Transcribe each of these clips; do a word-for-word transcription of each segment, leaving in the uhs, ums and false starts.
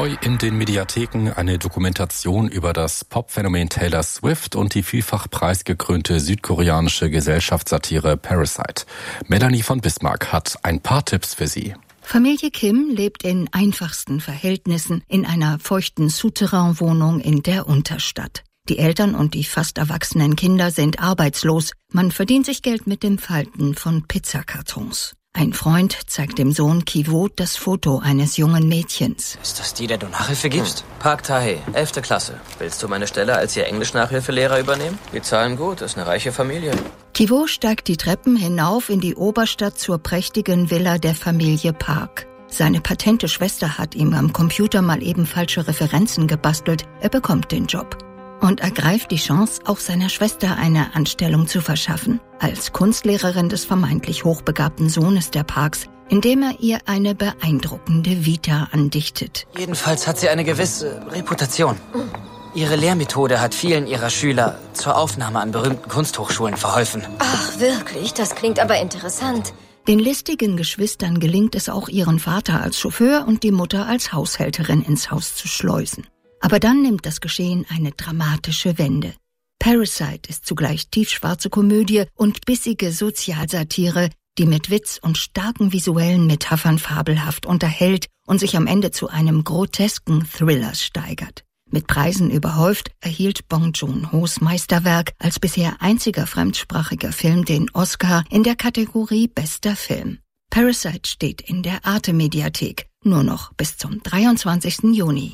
Neu in den Mediatheken eine Dokumentation über das Popphänomen Taylor Swift und die vielfach preisgekrönte südkoreanische Gesellschaftssatire Parasite. Melanie von Bismarck hat ein paar Tipps für Sie. Familie Kim lebt in einfachsten Verhältnissen in einer feuchten Souterrain-Wohnung in der Unterstadt. Die Eltern und die fast erwachsenen Kinder sind arbeitslos. Man verdient sich Geld mit dem Falten von Pizzakartons. Ein Freund zeigt dem Sohn Ki-Woo das Foto eines jungen Mädchens. Ist das die, der du Nachhilfe gibst? Park Tae, elfte Klasse. Willst du meine Stelle als ihr Englisch-Nachhilfelehrer übernehmen? Die zahlen gut, ist eine reiche Familie. Ki-Woo steigt die Treppen hinauf in die Oberstadt zur prächtigen Villa der Familie Park. Seine patente Schwester hat ihm am Computer mal eben falsche Referenzen gebastelt. Er bekommt den Job und ergreift die Chance, auch seiner Schwester eine Anstellung zu verschaffen, als Kunstlehrerin des vermeintlich hochbegabten Sohnes der Parks, indem er ihr eine beeindruckende Vita andichtet. Jedenfalls hat sie eine gewisse Reputation. Ihre Lehrmethode hat vielen ihrer Schüler zur Aufnahme an berühmten Kunsthochschulen verholfen. Ach, wirklich? Das klingt aber interessant. Den listigen Geschwistern gelingt es auch, ihren Vater als Chauffeur und die Mutter als Haushälterin ins Haus zu schleusen. Aber dann nimmt das Geschehen eine dramatische Wende. Parasite ist zugleich tiefschwarze Komödie und bissige Sozialsatire, die mit Witz und starken visuellen Metaphern fabelhaft unterhält und sich am Ende zu einem grotesken Thriller steigert. Mit Preisen überhäuft erhielt Bong Joon-ho's Meisterwerk als bisher einziger fremdsprachiger Film den Oscar in der Kategorie Bester Film. Parasite steht in der Arte-Mediathek, nur noch bis zum dreiundzwanzigsten Juni.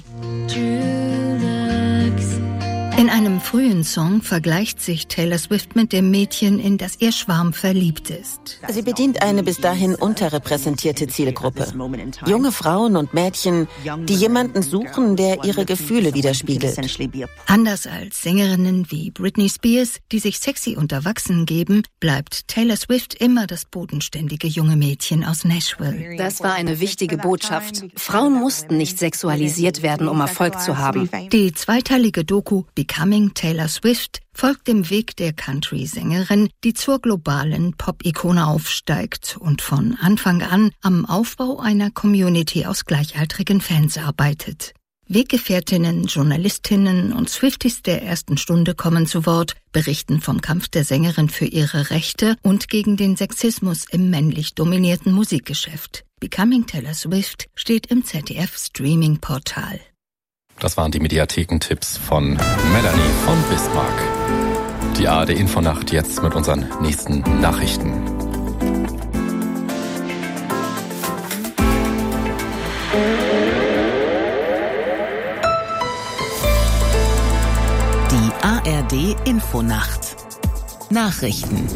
In einem frühen Song vergleicht sich Taylor Swift mit dem Mädchen, in das ihr Schwarm verliebt ist. Sie bedient eine bis dahin unterrepräsentierte Zielgruppe. Junge Frauen und Mädchen, die jemanden suchen, der ihre Gefühle widerspiegelt. Anders als Sängerinnen wie Britney Spears, die sich sexy und erwachsen geben, bleibt Taylor Swift immer das bodenständige junge Mädchen aus Nashville. Das war eine wichtige Botschaft. Frauen mussten nicht sexualisiert werden, um Erfolg zu haben. Die zweiteilige Doku Becoming Taylor Swift folgt dem Weg der Country-Sängerin, die zur globalen Pop-Ikone aufsteigt und von Anfang an am Aufbau einer Community aus gleichaltrigen Fans arbeitet. Weggefährtinnen, Journalistinnen und Swifties der ersten Stunde kommen zu Wort, berichten vom Kampf der Sängerin für ihre Rechte und gegen den Sexismus im männlich dominierten Musikgeschäft. Becoming Taylor Swift steht im Z D F-Streaming-Portal. Das waren die Mediathekentipps von Melanie von Bismarck. Die A R D-Infonacht jetzt mit unseren nächsten Nachrichten. Die A R D-Infonacht. Nachrichten.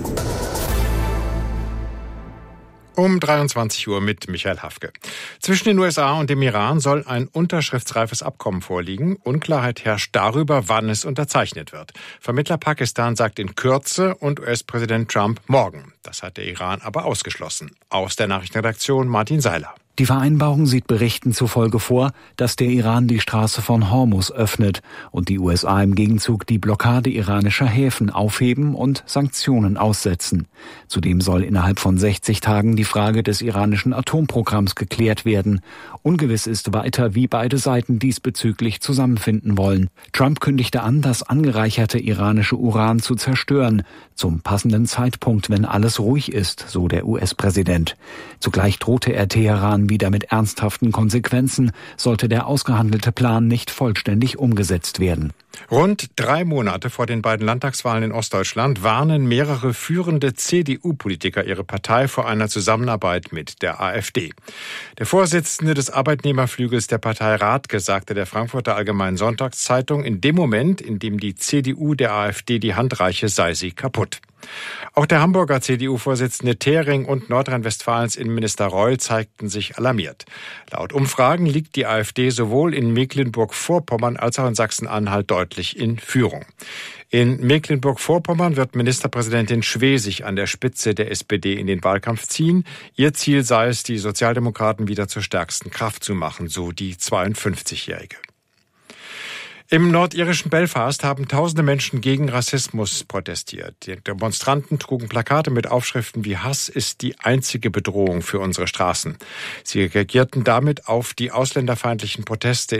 Um dreiundzwanzig Uhr mit Michael Hafke. Zwischen den U S A und dem Iran soll ein unterschriftsreifes Abkommen vorliegen. Unklarheit herrscht darüber, wann es unterzeichnet wird. Vermittler Pakistan sagt in Kürze und U S-Präsident Trump morgen. Das hat der Iran aber ausgeschlossen. Aus der Nachrichtenredaktion Martin Seiler. Die Vereinbarung sieht Berichten zufolge vor, dass der Iran die Straße von Hormuz öffnet und die U S A im Gegenzug die Blockade iranischer Häfen aufheben und Sanktionen aussetzen. Zudem soll innerhalb von sechzig Tagen die Frage des iranischen Atomprogramms geklärt werden. Ungewiss ist weiter, wie beide Seiten diesbezüglich zusammenfinden wollen. Trump kündigte an, das angereicherte iranische Uran zu zerstören, zum passenden Zeitpunkt, wenn alles ruhig ist, so der U S-Präsident. Zugleich drohte er Teheran wieder mit ernsthaften Konsequenzen, sollte der ausgehandelte Plan nicht vollständig umgesetzt werden. Rund drei Monate vor den beiden Landtagswahlen in Ostdeutschland warnen mehrere führende C D U-Politiker ihre Partei vor einer Zusammenarbeit mit der AfD. Der Vorsitzende des Arbeitnehmerflügels der Partei Rathke sagte der Frankfurter Allgemeinen Sonntagszeitung, in dem Moment, in dem die C D U der AfD die Hand reiche, sei sie kaputt. Auch der Hamburger C D U-Vorsitzende Thering und Nordrhein-Westfalens Innenminister Reul zeigten sich alarmiert. Laut Umfragen liegt die AfD sowohl in Mecklenburg-Vorpommern als auch in Sachsen-Anhalt deutlich in Führung. In Mecklenburg-Vorpommern wird Ministerpräsidentin Schwesig an der Spitze der S P D in den Wahlkampf ziehen. Ihr Ziel sei es, die Sozialdemokraten wieder zur stärksten Kraft zu machen, so die zweiundfünfzigjährige. Im nordirischen Belfast haben tausende Menschen gegen Rassismus protestiert. Die Demonstranten trugen Plakate mit Aufschriften wie „Hass ist die einzige Bedrohung für unsere Straßen". Sie reagierten damit auf die ausländerfeindlichen Proteste